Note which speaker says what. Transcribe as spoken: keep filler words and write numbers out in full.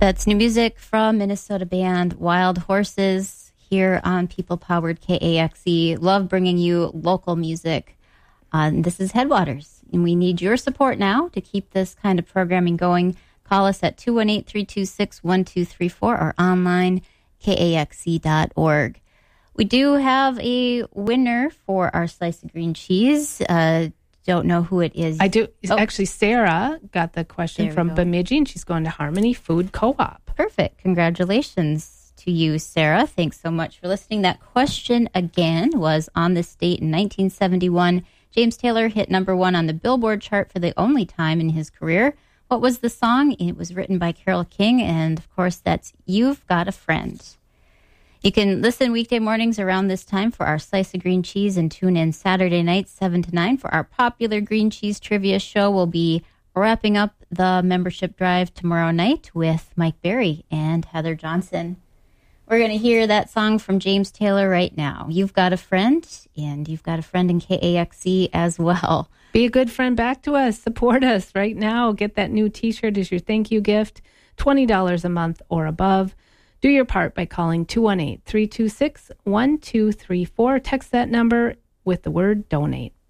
Speaker 1: That's new music from Minnesota band Wild Horses here on People-Powered K A X E. Love bringing you local music. Uh, this is Headwaters, and we need your support now to keep this kind of programming going. Call us at two one eight, three two six, one two three four or online, K A X E dot org. We do have a winner for our slice of green cheese. Uh, don't know who it is.
Speaker 2: I do.
Speaker 1: Oh.
Speaker 2: Actually, Sarah got the question
Speaker 1: There we
Speaker 2: from
Speaker 1: go.
Speaker 2: Bemidji, and she's going to Harmony Food Co-op.
Speaker 1: Perfect. Congratulations to you, Sarah. Thanks so much for listening. That question again was, on this date in nineteen seventy-one, James Taylor hit number one on the Billboard chart for the only time in his career. What was the song? It was written by Carole King, and of course, that's You've Got a Friend. You can listen weekday mornings around this time for our Slice of Green Cheese, and tune in Saturday nights, seven to nine, for our popular green cheese trivia show. We'll be wrapping up the membership drive tomorrow night with Mike Berry and Heather Johnson. We're going to hear that song from James Taylor right now. You've Got a Friend, and you've got a friend in K A X E as well.
Speaker 2: Be a good friend back to us. Support us right now. Get that new T-shirt as your thank you gift, twenty dollars a month or above. Do your part by calling two one eight, three two six, one two three four. Text that number with the word donate.